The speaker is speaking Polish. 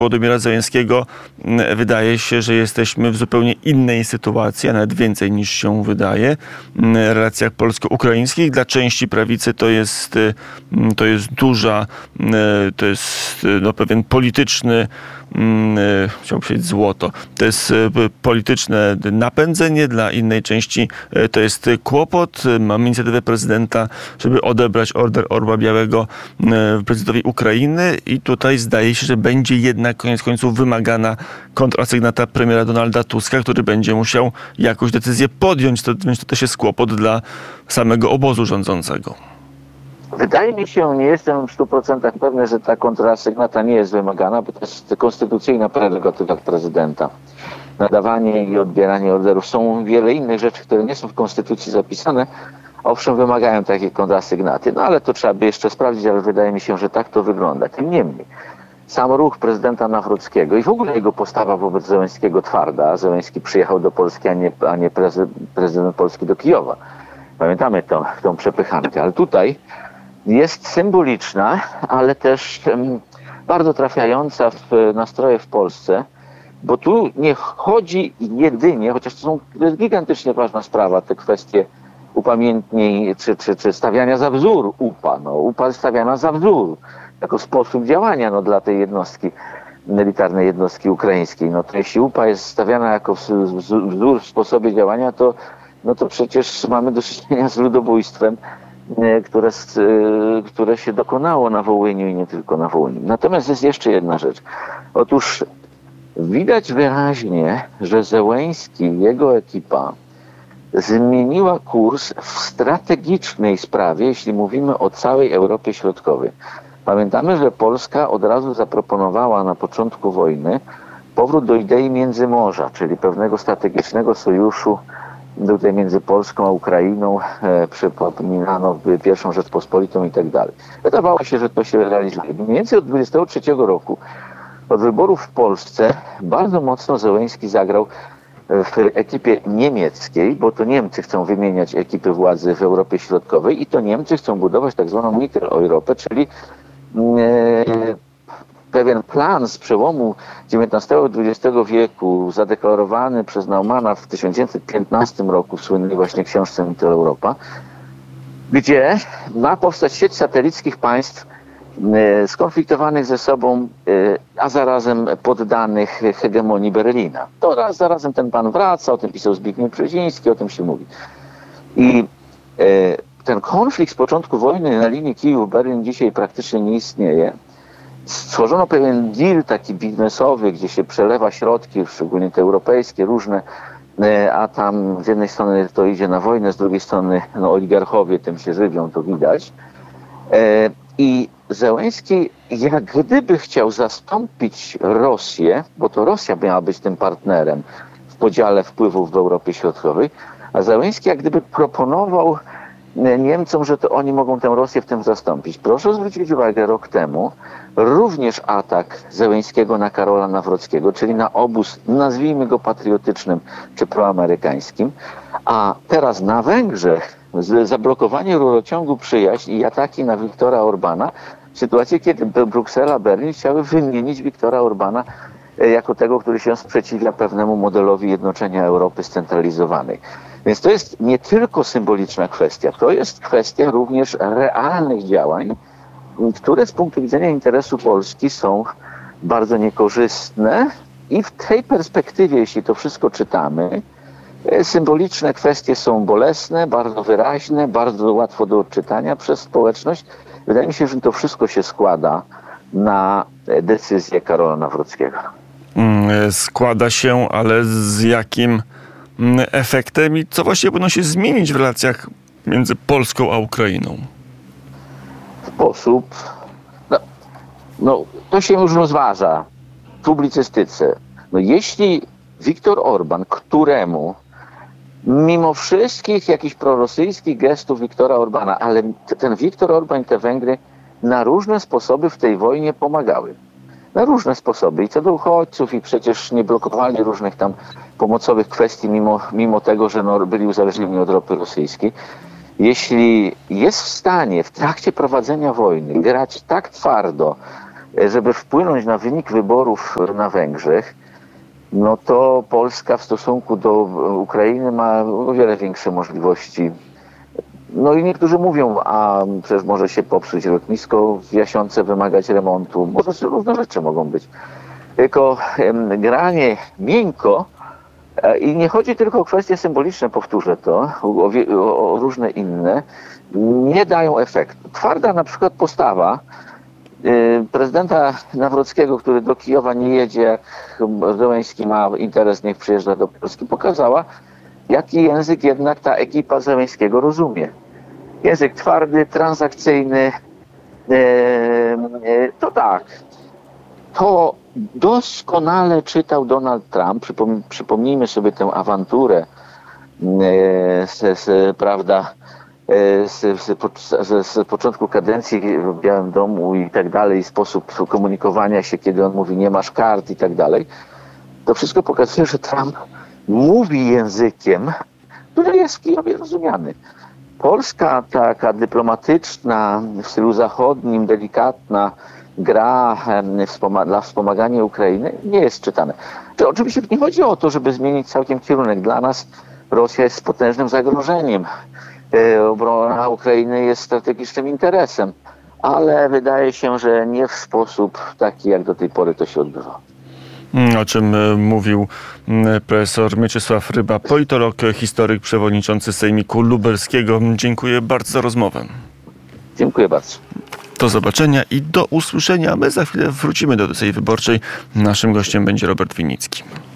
Wołodymyra Zełenskiego wydaje się, że jesteśmy w zupełnie innej sytuacji, a nawet więcej niż się wydaje. W relacjach polsko-ukraińskich dla części prawicy to jest pewien polityczny, chciałbym powiedzieć złoto. To jest polityczne napędzenie, dla innej części to jest kłopot. Mamy inicjatywę prezydenta, żeby odebrać Order Orła Białego prezydentowi Ukrainy i tutaj zdaje się, że będzie jednak koniec końców wymagana kontrasygnata premiera Donalda Tuska, który będzie musiał jakąś decyzję podjąć. Więc to też jest kłopot dla samego obozu rządzącego. Wydaje mi się, nie jestem w 100% pewny, że ta kontrasygnata nie jest wymagana, bo to jest konstytucyjna prerogatywa prezydenta. Nadawanie i odbieranie orderów. Są wiele innych rzeczy, które nie są w konstytucji zapisane. Owszem, wymagają takiej kontrasygnaty, no ale to trzeba by jeszcze sprawdzić, ale wydaje mi się, że tak to wygląda. Tym niemniej, sam ruch prezydenta Nawrockiego i w ogóle jego postawa wobec Zełenskiego twarda. Zełenski przyjechał do Polski, a nie prezydent Polski do Kijowa. Pamiętamy tą przepychankę, ale tutaj jest symboliczna, ale też bardzo trafiająca w nastroje w Polsce, bo tu nie chodzi jedynie, chociaż to jest gigantycznie ważna sprawa, te kwestie upamiętnień czy stawiania za wzór UPA. No, UPA jest stawiana za wzór, jako sposób działania dla tej jednostki, militarnej jednostki ukraińskiej. No to jeśli UPA jest stawiana jako wzór w sposobie działania, to przecież mamy do czynienia z ludobójstwem, które się dokonało na Wołyniu i nie tylko na Wołyniu. Natomiast jest jeszcze jedna rzecz. Otóż widać wyraźnie, że Zełenski i jego ekipa zmieniła kurs w strategicznej sprawie, jeśli mówimy o całej Europie Środkowej. Pamiętamy, że Polska od razu zaproponowała na początku wojny powrót do idei Międzymorza, czyli pewnego strategicznego sojuszu tutaj między Polską a Ukrainą, przypominano pierwszą Rzeczpospolitą i tak dalej. Wydawało się, że to się realizuje. Mniej więcej od 1923 roku, od wyborów w Polsce, bardzo mocno Zełenski zagrał w ekipie niemieckiej, bo to Niemcy chcą wymieniać ekipy władzy w Europie Środkowej i to Niemcy chcą budować tak zwaną Mitteleuropę, czyli pewien plan z przełomu XIX-XX wieku, zadeklarowany przez Naumana w 1915 roku w słynnej właśnie książce Mitteleuropa, gdzie ma powstać sieć satelickich państw skonfliktowanych ze sobą, a zarazem poddanych hegemonii Berlina. To zarazem ten pan wraca, o tym pisał Zbigniew Brzeziński, o tym się mówi. I ten konflikt z początku wojny na linii Kijów-Berlin dzisiaj praktycznie nie istnieje. Stworzono pewien deal taki biznesowy, gdzie się przelewa środki, szczególnie te europejskie, różne, a tam z jednej strony to idzie na wojnę, z drugiej strony oligarchowie tym się żywią, to widać. I Zełenski jak gdyby chciał zastąpić Rosję, bo to Rosja miała być tym partnerem w podziale wpływów w Europie Środkowej, a Zełenski jak gdyby proponował Niemcom, że to oni mogą tę Rosję w tym zastąpić. Proszę zwrócić uwagę, rok temu również atak Zełenskiego na Karola Nawrockiego, czyli na obóz, nazwijmy go patriotycznym czy proamerykańskim, a teraz na Węgrzech zablokowanie rurociągu Przyjaźń i ataki na Viktora Orbana w sytuacji, kiedy Bruksela, Berlin chciały wymienić Viktora Orbana jako tego, który się sprzeciwia pewnemu modelowi jednoczenia Europy scentralizowanej. Więc to jest nie tylko symboliczna kwestia, to jest kwestia również realnych działań, które z punktu widzenia interesu Polski są bardzo niekorzystne i w tej perspektywie, jeśli to wszystko czytamy, symboliczne kwestie są bolesne, bardzo wyraźne, bardzo łatwo do odczytania przez społeczność. Wydaje mi się, że to wszystko się składa na decyzję Karola Nawrockiego. Składa się, ale z jakim efektem i co właściwie powinno się zmienić w relacjach między Polską a Ukrainą? Sposób, to się już rozważa w publicystyce. Jeśli Viktor Orban, któremu mimo wszystkich jakichś prorosyjskich gestów Viktora Orbana, ale ten Viktor Orban i te Węgry na różne sposoby w tej wojnie pomagały. Na różne sposoby. I co do uchodźców, i przecież nie blokowali różnych tam pomocowych kwestii, mimo tego, że byli uzależnieni od ropy rosyjskiej. Jeśli jest w stanie w trakcie prowadzenia wojny grać tak twardo żeby wpłynąć na wynik wyborów na Węgrzech, no to Polska w stosunku do Ukrainy ma o wiele większe możliwości. No i niektórzy mówią, a przecież może się popsuć lotnisko w Jasionce, wymagać remontu, bo to różne rzeczy mogą być. Tylko granie miękko i nie chodzi tylko o kwestie symboliczne, powtórzę to, o różne inne, nie dają efektu. Twarda na przykład postawa prezydenta Nawrockiego, który do Kijowa nie jedzie, jak Zełenski ma interes, niech przyjeżdża do Polski, pokazała, jaki język jednak ta ekipa Zełenskiego rozumie. Język twardy, transakcyjny, to tak. To doskonale czytał Donald Trump. Przypomnijmy sobie tę awanturę prawda, z początku kadencji w Białym Domu i tak dalej, sposób komunikowania się, kiedy on mówi, nie masz kart i tak dalej. To wszystko pokazuje, że Trump mówi językiem, który jest w Kijowie rozumiany. Polska taka dyplomatyczna, w stylu zachodnim, delikatna gra dla wspomagania Ukrainy nie jest czytane. To oczywiście nie chodzi o to, żeby zmienić całkiem kierunek. Dla nas Rosja jest potężnym zagrożeniem. Obrona Ukrainy jest strategicznym interesem, ale wydaje się, że nie w sposób taki, jak do tej pory to się odbywa. O czym mówił profesor Mieczysław Ryba, politolog, historyk, przewodniczący Sejmiku Lubelskiego. Dziękuję bardzo za rozmowę. Dziękuję bardzo. Do zobaczenia i do usłyszenia. My za chwilę wrócimy do sesji wyborczej. Naszym gościem będzie Robert Winnicki.